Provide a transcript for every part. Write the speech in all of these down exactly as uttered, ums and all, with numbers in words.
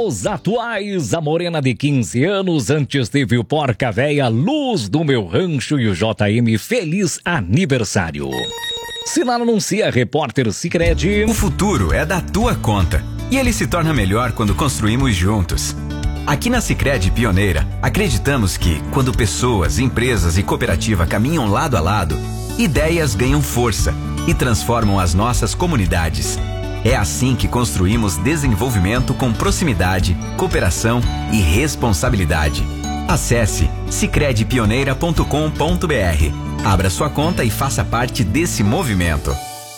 Os atuais, a morena de quinze anos, antes teve o Porca Véia, Luz do Meu Rancho e o J M, feliz aniversário. Sinal anuncia repórter Sicredi. O futuro é da tua conta e ele se torna melhor quando construímos juntos. Aqui na Sicredi Pioneira, acreditamos que, quando pessoas, empresas e cooperativa caminham lado a lado, ideias ganham força e transformam as nossas comunidades. É assim que construímos desenvolvimento com proximidade, cooperação e responsabilidade. Acesse sicredi pioneira ponto com ponto br. Abra sua conta e faça parte desse movimento.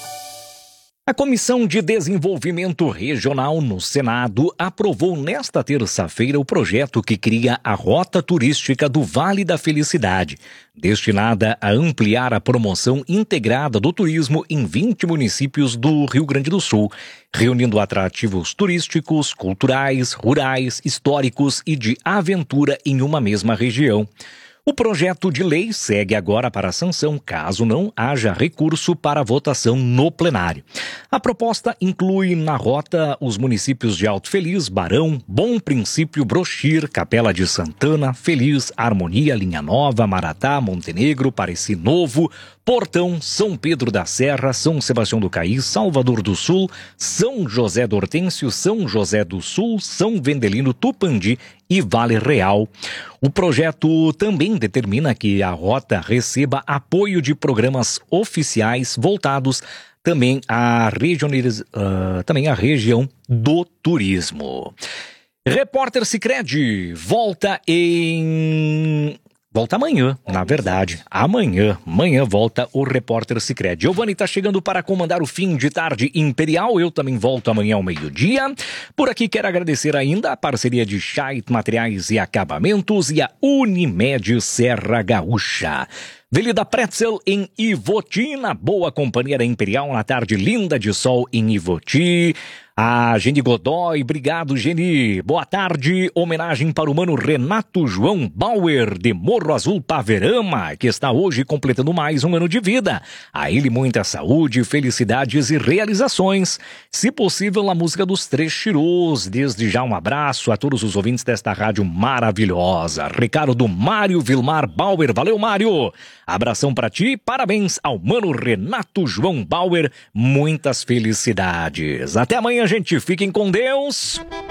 A Comissão de Desenvolvimento Regional no Senado aprovou nesta terça-feira o projeto que cria a Rota Turística do Vale da Felicidade, destinada a ampliar a promoção integrada do turismo em vinte municípios do Rio Grande do Sul, reunindo atrativos turísticos, culturais, rurais, históricos e de aventura em uma mesma região. O projeto de lei segue agora para a sanção, caso não haja recurso para votação no plenário. A proposta inclui na rota os municípios de Alto Feliz, Barão, Bom Princípio, Brochir, Capela de Santana, Feliz, Harmonia, Linha Nova, Maratá, Montenegro, Pareci Novo, Portão, São Pedro da Serra, São Sebastião do Caí, Salvador do Sul, São José do Hortêncio, São José do Sul, São Vendelino, Tupandi e Vale Real. O projeto também determina que a rota receba apoio de programas oficiais voltados também à, regionaliz... uh, também à região do turismo. Repórter Sicredi volta em... Volta amanhã, na verdade. Amanhã, amanhã volta o repórter Sicredi. Giovanni está chegando para comandar o fim de tarde imperial. Eu também volto amanhã ao meio-dia. Por aqui quero agradecer ainda a parceria de Scheidt Materiais e Acabamentos e a Unimed Serra Gaúcha. Avenida Pretzel em Ivoti, na boa companhia da Imperial, na tarde linda de sol em Ivoti. A Geni Godoy, obrigado Geni, boa tarde, homenagem para o mano Renato João Bauer de Morro Azul Paverama, que está hoje completando mais um ano de vida. A ele muita saúde, felicidades e realizações, se possível a música dos Três Chirôs. Desde já um abraço a todos os ouvintes desta rádio maravilhosa. Recado do Mário Vilmar Bauer, valeu Mário, abração para ti, parabéns ao mano Renato João Bauer, muitas felicidades. Até amanhã, gente, fiquem com Deus.